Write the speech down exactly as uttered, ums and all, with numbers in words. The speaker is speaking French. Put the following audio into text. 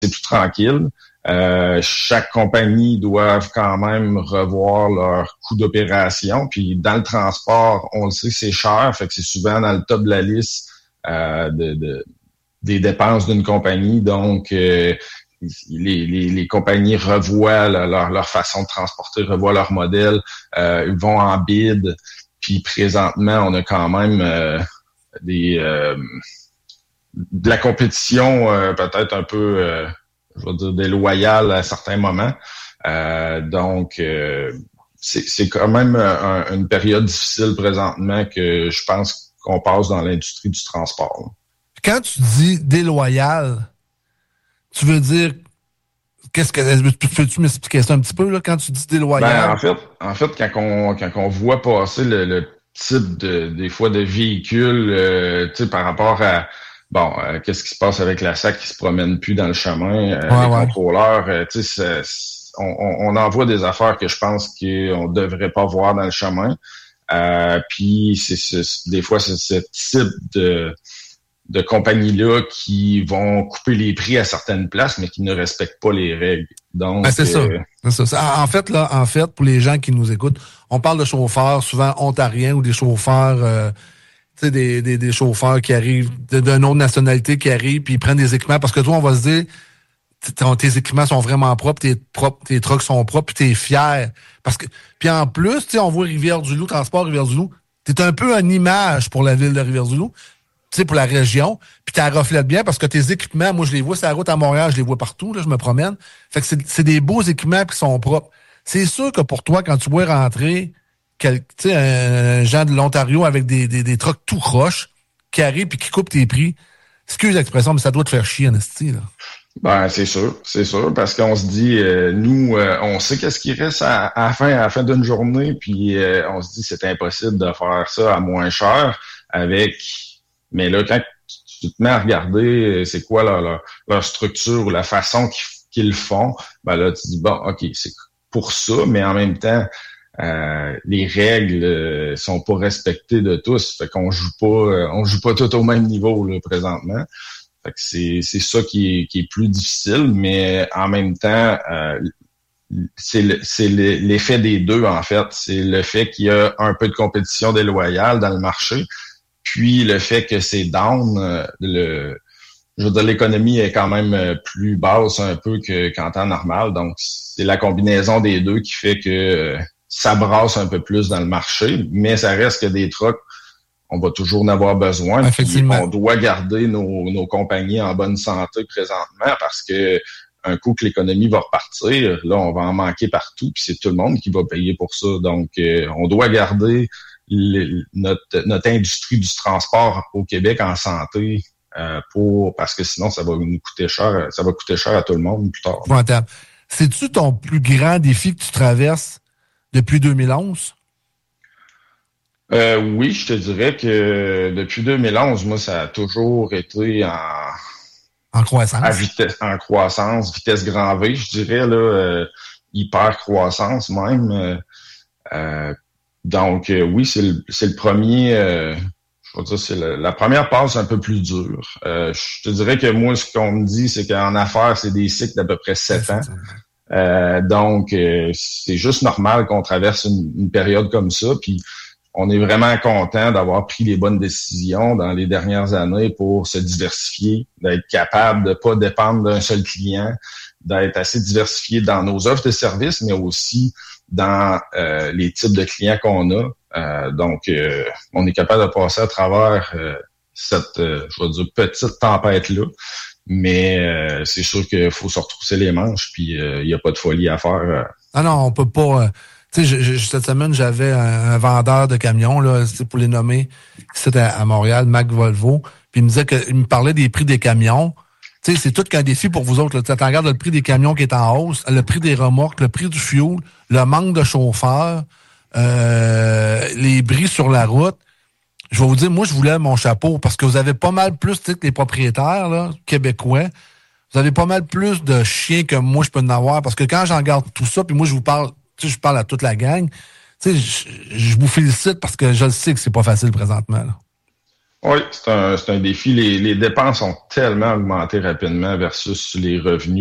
plus tranquille. Euh, chaque compagnie doit quand même revoir leur coût d'opération. Puis dans le transport, on le sait que c'est cher, fait que c'est souvent dans le top de la liste euh, de, de des dépenses d'une compagnie. Donc, euh, les, les, les compagnies revoient là, leur, leur façon de transporter, revoient leur modèle, euh, ils vont en bid. Puis présentement, on a quand même euh, des euh, de la compétition euh, peut-être un peu euh, je vais dire déloyale à certains moments. Euh, donc, euh, c'est, c'est quand même un, une période difficile présentement que je pense qu'on passe dans l'industrie du transport. Quand tu dis déloyal, tu veux dire qu'est-ce que peux-tu m'expliquer ça un petit peu là quand tu dis déloyal? Ben, en fait, en fait, quand on quand on voit passer le, le type de des fois de véhicules, euh, tu sais, par rapport à bon, euh, qu'est-ce qui se passe avec la S A C qui se promène plus dans le chemin, euh, ouais, les ouais. contrôleurs, euh, tu sais, on, on, on envoie des affaires que je pense qu'on devrait pas voir dans le chemin. Euh, puis c'est, c'est des fois c'est ce type de de compagnies-là qui vont couper les prix à certaines places, mais qui ne respectent pas les règles. Donc, ben, c'est, euh, ça. c'est ça. En fait, là, en fait, pour les gens qui nous écoutent, on parle de chauffeurs souvent ontariens ou des chauffeurs euh, tu sais, des, des, des chauffeurs qui arrivent d'une autre nationalité qui arrivent puis ils prennent des équipements parce que toi, on va se dire tes équipements sont vraiment propres, tes propres, tes trucks sont propres, puis t'es fier. Parce que puis en plus, tu sais, on voit Rivière-du-Loup, Transport Rivière-du-Loup, t'es un peu une image pour la ville de Rivière-du-Loup, tu sais, pour la région, puis t'as reflètes bien parce que tes équipements, moi je les vois sur la route à Montréal, je les vois partout, là, je me promène. Fait que c'est, c'est des beaux équipements qui sont propres. C'est sûr que pour toi, quand tu vois rentrer quel, tu sais, un gens de l'Ontario avec des, des, des trucks tout croches qui arrivent puis qui coupent tes prix, excuse l'expression, mais ça doit te faire chier en esti, là. Ben, c'est sûr, c'est sûr, parce qu'on se dit, euh, nous, euh, on sait qu'est-ce qui reste à, à la fin, à la fin d'une journée, puis euh, on se dit c'est impossible de faire ça à moins cher avec. Mais là, quand tu te mets à regarder c'est quoi leur, leur, leur structure ou la façon qu'ils, qu'ils le font, ben là, tu dis bon, ok, c'est pour ça, mais en même temps, euh, les règles euh, sont pas respectées de tous, fait qu'on joue pas, euh, on joue pas tout au même niveau là présentement. Fait que c'est c'est ça qui est qui est plus difficile, mais en même temps, euh, c'est le, c'est le, l'effet des deux en fait. C'est le fait qu'il y a un peu de compétition déloyale dans le marché, puis le fait que c'est down. Euh, le, je veux dire, l'économie est quand même plus basse un peu que qu'en temps normal, donc c'est la combinaison des deux qui fait que euh, ça brasse un peu plus dans le marché, mais ça reste que des trucks. On va toujours en avoir besoin. Puis on doit garder nos, nos compagnies en bonne santé présentement parce que un coup que l'économie va repartir, là, on va en manquer partout. Puis c'est tout le monde qui va payer pour ça. Donc, euh, on doit garder le, notre, notre industrie du transport au Québec en santé euh, pour parce que sinon, ça va nous coûter cher. Ça va coûter cher à tout le monde plus tard. C'est-tu ton plus grand défi que tu traverses depuis deux mille onze? Euh, oui, je te dirais que depuis deux mille onze, moi, ça a toujours été en en croissance, à vitesse, en croissance, vitesse grand V, je dirais là, euh, hyper croissance même. Euh, euh, donc euh, oui, c'est le, c'est le premier. Euh, je veux dire, c'est le, la première passe un peu plus dure. Euh, je te dirais que moi, ce qu'on me dit, c'est qu'en affaires, c'est des cycles d'à peu près sept ans. Euh, donc euh, c'est juste normal qu'on traverse une, une période comme ça. Puis on est vraiment content d'avoir pris les bonnes décisions dans les dernières années pour se diversifier, d'être capable de pas dépendre d'un seul client, d'être assez diversifié dans nos offres de services, mais aussi dans euh, les types de clients qu'on a. Euh, donc, euh, on est capable de passer à travers euh, cette, euh, je vais dire, petite tempête-là. Mais euh, c'est sûr qu'il faut se retrousser les manches, puis il euh, n'y a pas de folie à faire. Euh. Ah non, on peut pas... Euh... Tu sais, cette semaine, j'avais un, un vendeur de camions, là, pour les nommer, c'était à, à Montréal, Mac Volvo, puis il me disait que, il me parlait des prix des camions. Tu sais, c'est tout qu'un défi pour vous autres, là. Tu regardes le prix des camions qui est en hausse, le prix des remorques, le prix du fuel, le manque de chauffeurs, euh, les bris sur la route. Je vais vous dire, moi, je voulais mon chapeau parce que vous avez pas mal plus, tu sais, que les propriétaires, là, québécois. Vous avez pas mal plus de chiens que moi, je peux en avoir parce que quand j'en garde tout ça, puis moi, je vous parle, tu sais, je parle à toute la gang. Tu sais, je, je vous félicite parce que je le sais que c'est pas facile présentement, là. Oui, c'est un, c'est un défi. Les, les dépenses ont tellement augmenté rapidement versus les revenus.